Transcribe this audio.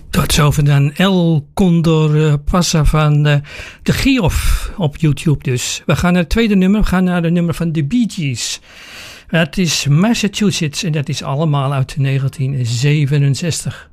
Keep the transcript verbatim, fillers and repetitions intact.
Tot zover dan El Condor Pasa van uh, de Geoff op YouTube dus. We gaan naar het tweede nummer. We gaan naar het nummer van de Bee Gees. Het is Massachusetts en dat is allemaal uit negentien zevenenzestig.